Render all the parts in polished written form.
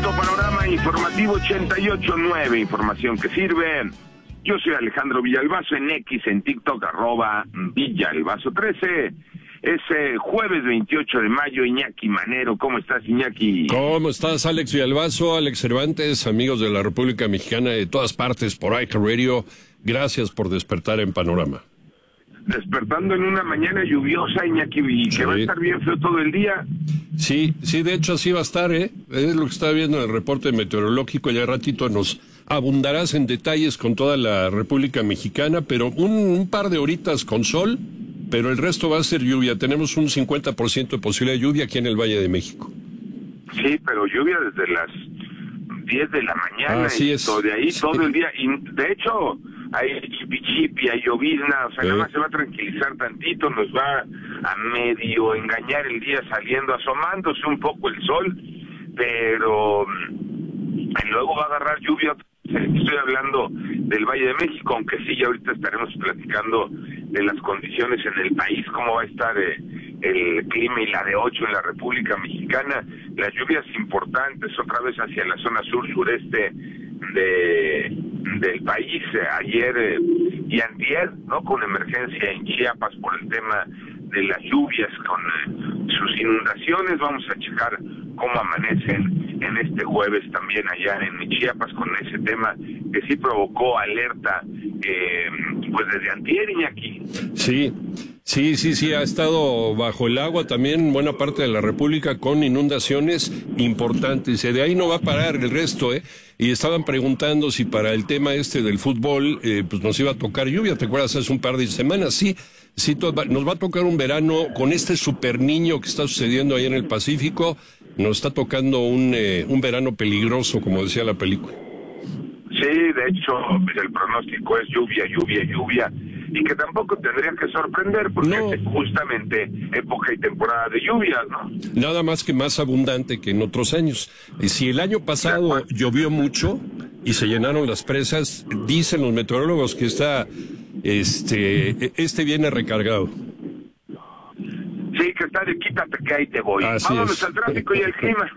minuto, panorama informativo 88.9, información que sirve. Yo soy Alejandro Villalbazo en X, en TikTok, @Villalbazo13. Es jueves 28 de mayo, Iñaki Manero. ¿Cómo estás, Iñaki? ¿Cómo estás, Alex Villalbazo, Alex Cervantes, amigos de la República Mexicana de todas partes por iHeartRadio? Gracias por despertar en Panorama. Despertando en una mañana lluviosa, Iñaki, y que va a estar bien feo todo el día. Sí, de hecho así va a estar, Es lo que está viendo en el reporte meteorológico. Ya ratito nos abundarás en detalles con toda la República Mexicana, pero un par de horitas con sol, pero el resto va a ser lluvia. Tenemos un 50% de posibilidad de lluvia aquí en el Valle de México. Sí, pero lluvia desde las 10 de la mañana. Así es. Todo de ahí, sí. todo el día. Y de hecho, hay chipi, hay llovizna, o sea, nada más se va a tranquilizar tantito, nos va a medio engañar el día saliendo, asomándose un poco el sol, pero luego va a agarrar lluvia. Estoy hablando del Valle de México, aunque sí, ya ahorita estaremos platicando de las condiciones en el país, cómo va a estar el clima y la de 8 en la República Mexicana. Las lluvias importantes otra vez hacia la zona sur-sureste del país, ayer y antier, ¿no? Con emergencia en Chiapas por el tema de las lluvias, con sus inundaciones. Vamos a checar cómo amanecen en este jueves también allá en Chiapas con ese tema que sí provocó alerta, pues desde antier, Iñaki. Sí, ha estado bajo el agua también buena parte de la República con inundaciones importantes. De ahí no va a parar el resto, Y estaban preguntando si para el tema del fútbol, pues nos iba a tocar lluvia. ¿Te acuerdas? Hace un par de semanas, sí, nos va a tocar un verano con este super niño que está sucediendo ahí en el Pacífico. Nos está tocando un verano peligroso, como decía la película. Sí, de hecho, el pronóstico es lluvia, y que tampoco tendría que sorprender, porque es justamente época y temporada de lluvias, ¿no? Nada más que más abundante que en otros años. Si el año pasado llovió mucho y se llenaron las presas, dicen los meteorólogos que este viene recargado. Sí, que está de quítate que ahí te voy. Vámonos al tráfico y el clima.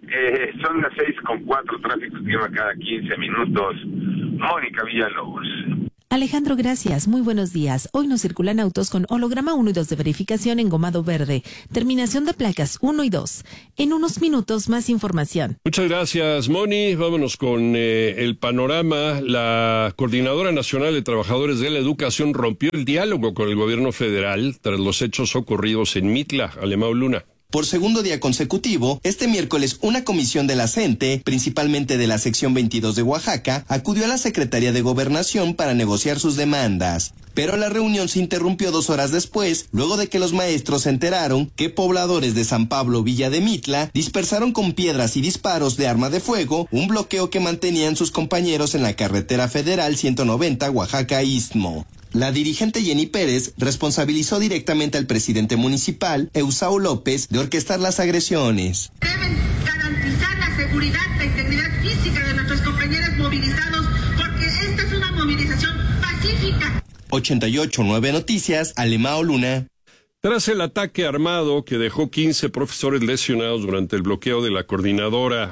Son las 6:04, tráfico y clima cada 15 minutos. Mónica Villalobos. Alejandro, gracias. Muy buenos días. Hoy nos circulan autos con holograma 1 y 2 de verificación engomado verde. Terminación de placas 1 y 2. En unos minutos más información. Muchas gracias, Moni. Vámonos con el panorama. La Coordinadora Nacional de Trabajadores de la Educación rompió el diálogo con el gobierno federal tras los hechos ocurridos en Mitla, Alemão Luna. Por segundo día consecutivo, este miércoles una comisión de la CENTE, principalmente de la sección 22 de Oaxaca, acudió a la Secretaría de Gobernación para negociar sus demandas. Pero la reunión se interrumpió 2 horas después, luego de que los maestros se enteraron que pobladores de San Pablo Villa de Mitla dispersaron con piedras y disparos de arma de fuego un bloqueo que mantenían sus compañeros en la carretera federal 190 Oaxaca-Istmo. La dirigente Jenny Pérez responsabilizó directamente al presidente municipal, Eusao López, de orquestar las agresiones. Deben garantizar la seguridad, la integridad física de nuestros compañeros movilizados, porque esta es una movilización pacífica. 88.9 Noticias, Alemão Luna. Tras el ataque armado que dejó 15 profesores lesionados durante el bloqueo de la coordinadora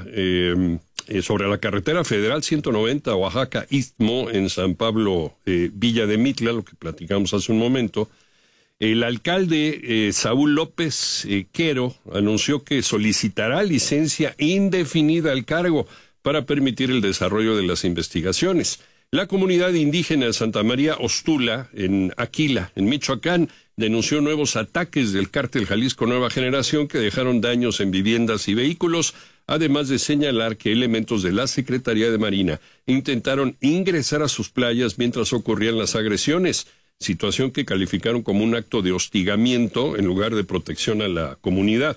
sobre la carretera federal 190 Oaxaca-Istmo en San Pablo Villa de Mitla, lo que platicamos hace un momento, el alcalde Saúl López Quero anunció que solicitará licencia indefinida al cargo para permitir el desarrollo de las investigaciones. La comunidad indígena de Santa María Ostula, en Aquila, en Michoacán, denunció nuevos ataques del cártel Jalisco Nueva Generación que dejaron daños en viviendas y vehículos, además de señalar que elementos de la Secretaría de Marina intentaron ingresar a sus playas mientras ocurrían las agresiones, situación que calificaron como un acto de hostigamiento en lugar de protección a la comunidad.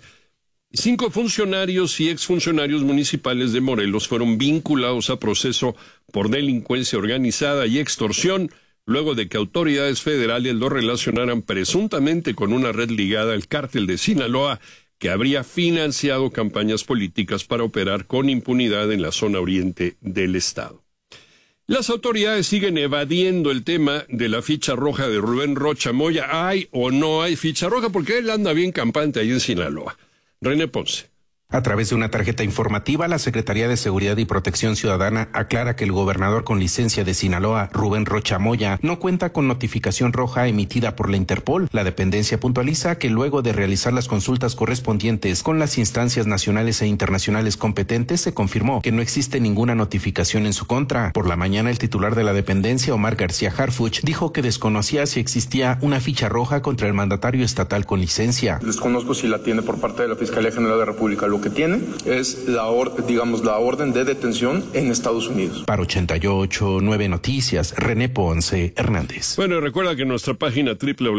5 funcionarios y exfuncionarios municipales de Morelos fueron vinculados a proceso por delincuencia organizada y extorsión, luego de que autoridades federales lo relacionaran presuntamente con una red ligada al cártel de Sinaloa, que habría financiado campañas políticas para operar con impunidad en la zona oriente del estado. Las autoridades siguen evadiendo el tema de la ficha roja de Rubén Rocha Moya. ¿Hay o no hay ficha roja? Porque él anda bien campante ahí en Sinaloa. René Ponce. A través de una tarjeta informativa, la Secretaría de Seguridad y Protección Ciudadana aclara que el gobernador con licencia de Sinaloa, Rubén Rocha Moya, no cuenta con notificación roja emitida por la Interpol. La dependencia puntualiza que luego de realizar las consultas correspondientes con las instancias nacionales e internacionales competentes, se confirmó que no existe ninguna notificación en su contra. Por la mañana, el titular de la dependencia, Omar García Harfuch, dijo que desconocía si existía una ficha roja contra el mandatario estatal con licencia. Desconozco si la tiene por parte de la Fiscalía General de la República. Lo que tiene es la orden de detención en Estados Unidos. Para 88.9 Noticias, René Ponce Hernández. Bueno, recuerda que en nuestra página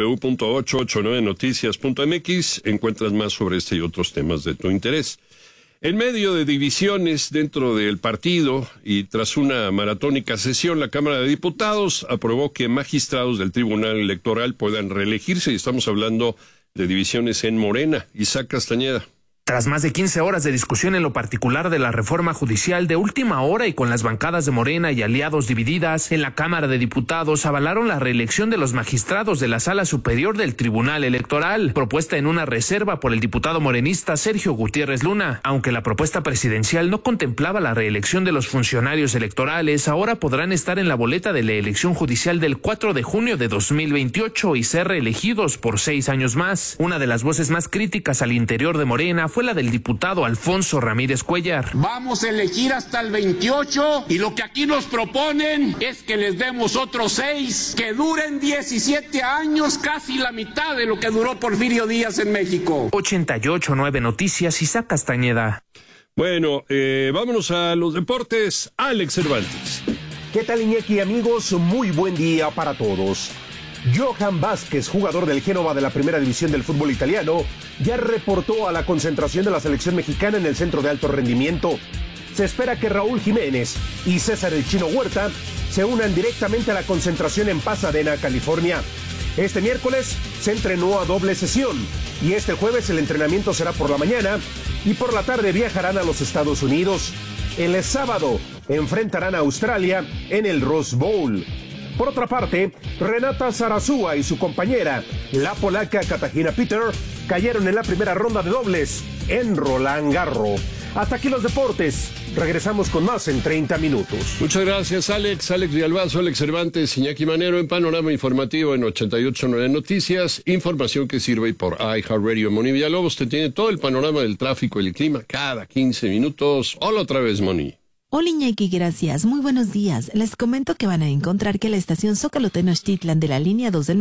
www.889noticias.mx encuentras más sobre este y otros temas de tu interés. En medio de divisiones dentro del partido y tras una maratónica sesión, la Cámara de Diputados aprobó que magistrados del Tribunal Electoral puedan reelegirse, y estamos hablando de divisiones en Morena. Isaac Castañeda. Tras más de 15 horas de discusión en lo particular de la reforma judicial de última hora y con las bancadas de Morena y aliados divididas, en la Cámara de Diputados avalaron la reelección de los magistrados de la Sala Superior del Tribunal Electoral, propuesta en una reserva por el diputado morenista Sergio Gutiérrez Luna. Aunque la propuesta presidencial no contemplaba la reelección de los funcionarios electorales, ahora podrán estar en la boleta de la elección judicial del 4 de junio de 2028 y ser reelegidos por 6 años más. Una de las voces más críticas al interior de Morena fue la del diputado Alfonso Ramírez Cuellar. Vamos a elegir hasta el 28 y lo que aquí nos proponen es que les demos otros 6, que duren 17 años, casi la mitad de lo que duró Porfirio Díaz en México. 88.9 Noticias, Isaac Castañeda. Bueno, vámonos a los deportes. Alex Cervantes. ¿Qué tal, Iñaki, amigos? Muy buen día para todos. Johan Vázquez, jugador del Génova de la primera división del fútbol italiano, ya reportó a la concentración de la selección mexicana en el centro de alto rendimiento. Se espera que Raúl Jiménez y César el Chino Huerta se unan directamente a la concentración en Pasadena, California. Este miércoles se entrenó a doble sesión y este jueves el entrenamiento será por la mañana y por la tarde viajarán a los Estados Unidos. El sábado enfrentarán a Australia en el Rose Bowl. Por otra parte, Renata Zarazúa y su compañera, la polaca Katarzyna Peter, cayeron en la primera ronda de dobles en Roland Garros. Hasta aquí los deportes. Regresamos con más en 30 minutos. Muchas gracias, Alex. Alex Villalbazo, Alex Cervantes, Iñaki Manero en Panorama Informativo en 88.9 Noticias. Información que sirve por iHeartRadio. Moni Villalobos te tiene todo el panorama del tráfico y el clima cada 15 minutos. Hola otra vez, Moni. Hola, Iñaki, gracias. Muy buenos días. Les comento que van a encontrar que la estación Zócalo Tenochtitlan de la línea 2 del